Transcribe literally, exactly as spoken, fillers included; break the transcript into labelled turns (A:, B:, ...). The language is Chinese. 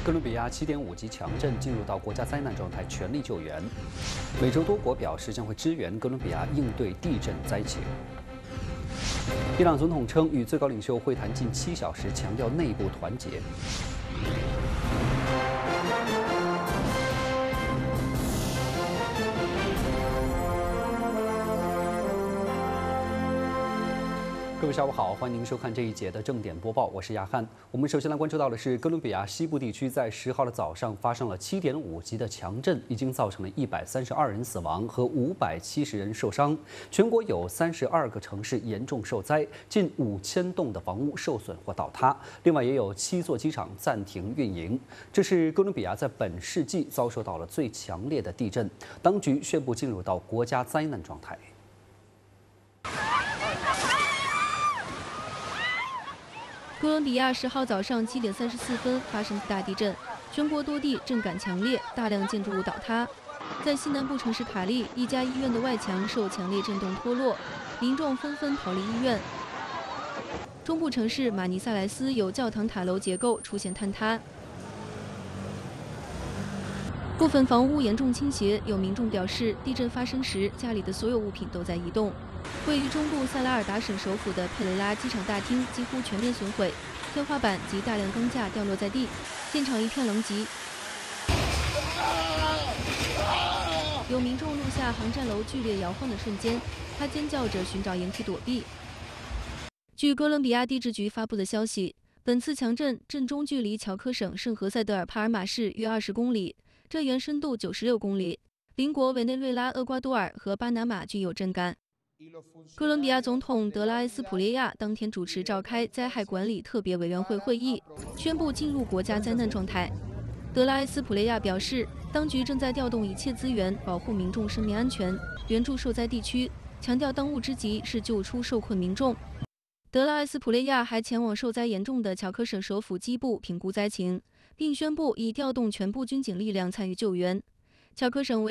A: 哥伦比亚七点五级强震进入到国家灾难状态，全力救援。美洲多国表示将会支援哥伦比亚应对地震灾情。伊朗总统称与最高领袖会谈近七小时，强调内部团结。 各位下午好，欢迎您收看这一节的正点播报，我是亚汉。我们首先来关注到的是哥伦比亚西部地区在十号的早上发生了七点五级的强震，已经造成了一百三十二人死亡和五百七十人受伤。全国有三十二个城市严重受灾，近五千栋的房屋受损或倒塌，另外也有七座机场暂停运营。这是哥伦比亚在本世纪遭受到了最强烈的地震，当局宣布进入到国家灾难状态。
B: 哥伦比亚十号早上七点三十四分发生大地震，全国多地震感强烈，大量建筑物倒塌。在西南部城市卡利，一家医院的外墙受强烈震动脱落，民众纷纷逃离医院。中部城市马尼萨莱斯有教堂塔楼结构出现坍塌，部分房屋严重倾斜。有民众表示，地震发生时家里的所有物品都在移动。 位于中部塞拉尔达省首府的佩雷拉机场大厅几乎全面损毁，天花板及大量钢架掉落在地，现场一片狼藉。有民众录下航站楼剧烈摇晃的瞬间，他尖叫着寻找掩体躲避。据哥伦比亚地质局发布的消息，本次强震震中距离乔科省圣何塞德尔帕尔马市约二十公里，震源深度九十六公里。邻国委内瑞拉、厄瓜多尔和巴拿马均有震感。 哥伦比亚总统德拉埃斯普列亚当天主持召开灾害管理特别委员会会议，宣布进入国家灾难状态。德拉埃斯普列亚表示，当局正在调动一切资源保护民众生命安全，援助受灾地区，强调当务之急是救出受困民众。德拉埃斯普列亚还前往受灾严重的乔科省首府基布评估灾情，并宣布已调动全部军警力量参与救援。乔科省为